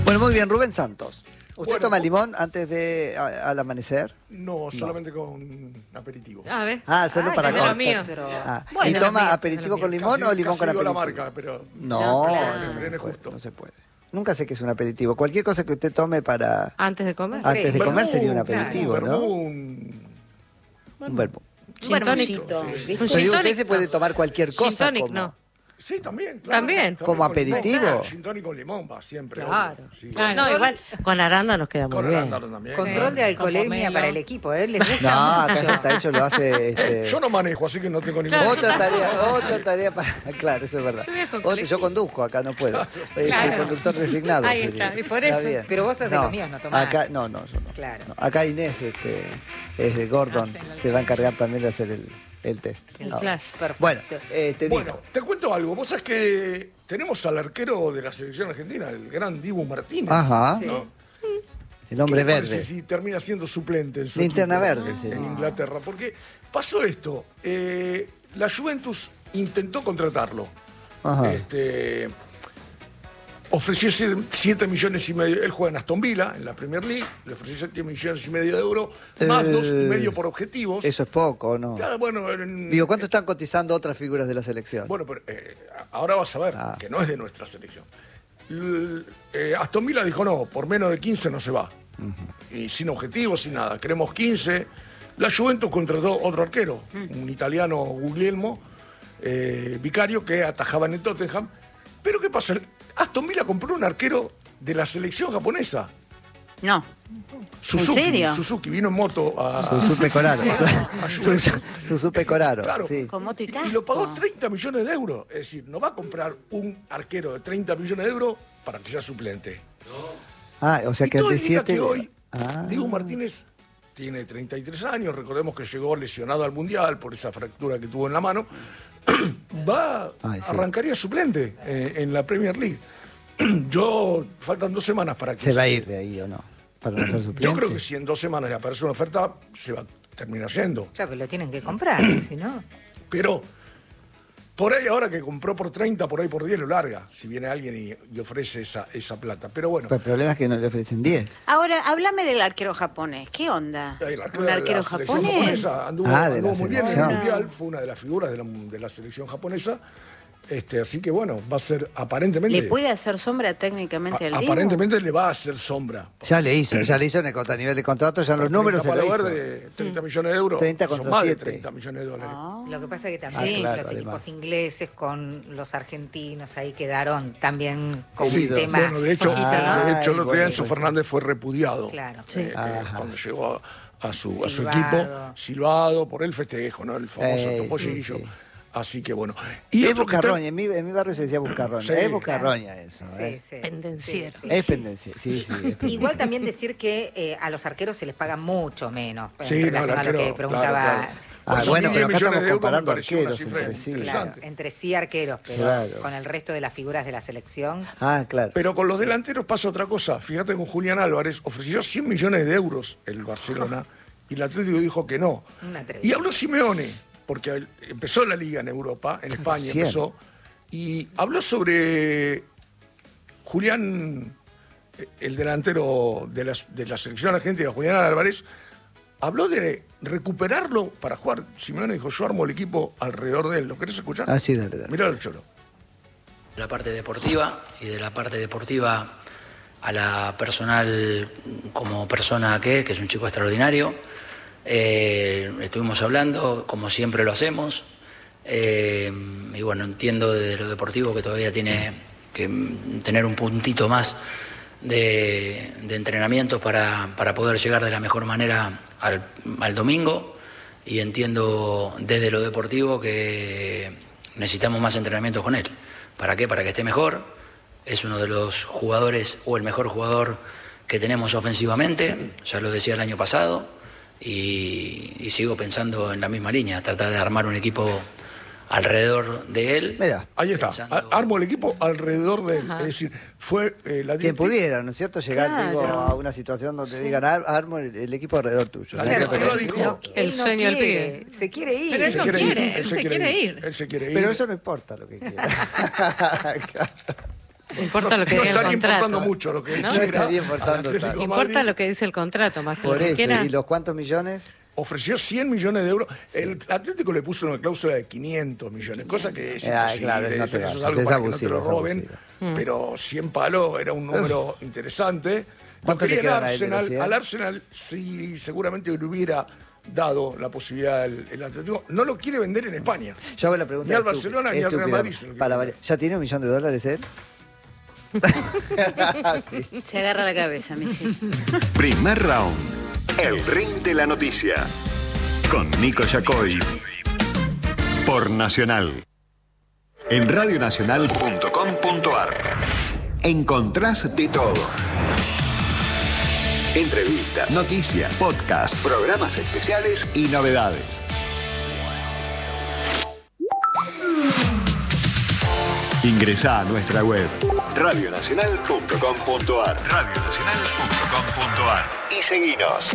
Bueno, muy bien, Rubén Santos. ¿Usted Bueno, toma limón antes de al amanecer? No, solamente con aperitivo. A ver. Ah, solo para es de los cortar. míos. Ah, Bueno, ¿y de los toma míos, aperitivo de los con míos. limón o limón con digo la aperitivo? marca, pero No, claro. eso Frene no puede, justo. no se puede. Nunca sé qué es un aperitivo. Cualquier cosa que usted tome para Antes de comer. antes de vermú, comer sería un claro, aperitivo, vermú, ¿no? un Un vermú. Gin tonic. sí. Un Pero gin digo, usted tonic, se puede no. tomar cualquier Gin cosa tonic, como... no. Sí, también. Claro, También. ¿Como con limón. aperitivo? Gin tonic con limón va siempre. Claro. obvio, sí. Claro. No, igual con aranda nos queda muy Con bien. arándano también. Control de alcoholemia Con pomelo. para el equipo, ¿eh? ¿Les gusta? No, acá ya está hecho, lo hace... Yo no manejo, así que no tengo ningún Claro. Otra tarea para... Claro, eso es verdad. Yo viajo con Yo colectivo. conduzco, acá no puedo. Claro. Conductor designado. Ahí sería. está, y por Está eso. bien. Pero vos sos de los míos, no tomás. Acá, no, yo no. Claro. No, acá Inés, es de Gordon, Hacen el se va a encargar también de hacer el test. El Ah. flash. Perfecto. Bueno, te Bueno, digo. te cuento algo. Vos sabés que tenemos al arquero de la selección argentina, el gran Dibu Martínez. Ajá, ¿no? el hombre ¿Qué te parece verde. si termina siendo suplente en su Linterna equipo, verde sería. en Inglaterra? Porque pasó esto. La Juventus intentó contratarlo. Ajá. Ofreció 7 millones y medio. Él juega en Aston Villa, en la Premier League. Le ofreció 7 millones y medio de euros, más 2,5 por objetivos. Eso es poco, ¿o no? Claro, bueno, Digo, ¿cuánto están cotizando otras figuras de la selección? Bueno, pero ahora vas a ver Ah. que no es de nuestra selección. Aston Villa dijo no, por menos de 15 no se va. Y sin objetivos, sin nada. Queremos 15. La Juventus contrató otro arquero, un italiano Guglielmo, vicario, que atajaba en el Tottenham. Pero ¿qué pasa? Aston Villa compró un arquero de la selección japonesa. No. Suzuki, ¿En serio? Suzuki vino en moto a... Suzuki Coraro. a Juventus. Suzuki Coraro, Claro. sí. Con moto y Y casco. lo pagó 30 millones de euros. Es decir, no va a comprar un arquero de 30 millones de euros para que sea suplente. Ah, o sea Y que el todo de indica 7... que hoy Ah. Diego Martínez tiene 33 años. Recordemos que llegó lesionado al Mundial por esa fractura que tuvo en la mano. Ay, sí. Arrancaría suplente en la Premier League. Faltan 2 semanas para que... ¿Se va a ir de ahí o no? Para no ser suplente. Yo creo que si en 2 semanas le aparece una oferta, se va a terminar yendo. Claro, pero lo tienen que comprar, si no. Pero por ahí ahora que compró por 30, por ahí por 10 lo larga, si viene alguien y ofrece esa plata. Pero bueno, Pero el problema es que no le ofrecen 10. Ahora, háblame del arquero japonés. ¿Qué onda? el ¿Un de arquero la selección japonés? japonesa anduvo Ah, de la muy bien en el selección. Mundial, fue una de las figuras de la selección japonesa. Así que bueno, va a ser aparentemente... ¿Le puede hacer sombra técnicamente al Diego? aparentemente le va a hacer sombra. Ya le hizo en el a nivel de contrato, ya en los números se lo Palo hizo. Verde, 30 millones de euros. 30 son contra más de 7. 30 millones de dólares. Lo que pasa es que también claro, los además. equipos ingleses con los argentinos ahí quedaron también con Sí, un tema. Bueno, de hecho, poquito, Ah, ¿no? el otro día bueno, Enzo pues, Fernández fue repudiado. Claro. Sí. Ajá. Cuando llegó a su Silvado. equipo, silbado por el festejo, ¿no? El famoso Sí, topollillo. sí. Así que bueno. Y Es otro que está- Buscarroña, en mi barrio se decía Buscarroña. Sí, Es Buscarroña eso. Sí, sí. Pendenciero. Sí, sí, Es sí. pendencia, sí. Es pendencia. Igual también decir que a los arqueros se les paga mucho menos Sí, en no, el relación a lo arquero, que preguntaba. claro. Por Ah, esos bueno, 10 pero acá millones estamos de euros me comparando pareció una arqueros cifra entre sí. Claro, interesante. entre sí arqueros, pero Claro. con el resto de las figuras de la selección. Ah, claro. Pero con los delanteros pasa otra cosa. Fíjate con Julián Álvarez, ofreció 100 millones de euros el Barcelona y el Atlético dijo que no. Un atrevido. Y habló Simeone, porque empezó la liga en Europa, en España 100. empezó, y habló sobre Julián, el delantero de la selección argentina, Julián Álvarez, habló de recuperarlo para jugar. Simeone dijo, yo armo el equipo alrededor de él. ¿Lo querés escuchar? Ah, sí, dale. Mirá el cholo. La parte deportiva y de la parte deportiva a la personal como persona que es un chico extraordinario. Estuvimos hablando, como siempre lo hacemos, y bueno, entiendo desde lo deportivo que todavía tiene que tener un puntito más de entrenamiento para poder llegar de la mejor manera al domingo, y entiendo desde lo deportivo que necesitamos más entrenamientos con él. ¿Para qué? Para que esté mejor. Es uno de los jugadores o el mejor jugador que tenemos ofensivamente, ya lo decía el año pasado, y sigo pensando en la misma línea, tratar de armar un equipo alrededor de él. Mira, Ahí está. Pensando- Armo el equipo alrededor de él. Ajá. Es decir, fue la quien pudiera, ¿no es cierto? Llegar Claro. digo, a una situación donde digan, armo el equipo alrededor tuyo. La ¿no? directiva Pero- dijo- El sueño del quiere, pibe. se quiere ir. Pero él no quiere, él se quiere ir. Él se quiere ir. Pero eso no importa lo que quiera. Importa lo que no diga el estaría contrato. importando mucho lo que ¿No? quiera. No estaría importando al Atlético tanto. Importa Madrid. lo que dice el contrato, más que Por lo que eso, quiera. ¿y los cuántos millones? Ofreció 100 millones de euros. El Atlético le puso una cláusula de 500 millones, cosa que es imposible. claro, no te eso da, es algo es para abusivo, que no te es lo roben. abusivo. Pero 100 palos era un número interesante. ¿Cuánto le quedan a él de los 100? Al Arsenal sí, seguramente le hubiera dado la posibilidad el Atlético. No lo quiere vender en España. Yo hago la pregunta Ni al estúpida, Barcelona ni al Real estúpida, Madrid se lo quiere para vender. ¿Ya tiene $1 millón él? Sí. Se agarra la cabeza, Messi. Primer round. El ring de la noticia. Con Nico Yacoy. Por Nacional. En radionacional.com.ar encontrás de todo. Entrevistas, noticias, podcasts, programas especiales y novedades. Ingresá a nuestra web radionacional.com.ar y seguinos.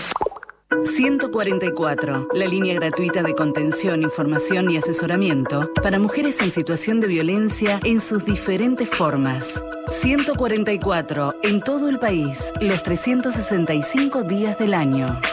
144, la línea gratuita de contención, información y asesoramiento para mujeres en situación de violencia en sus diferentes formas. 144, en todo el país, los 365 días del año.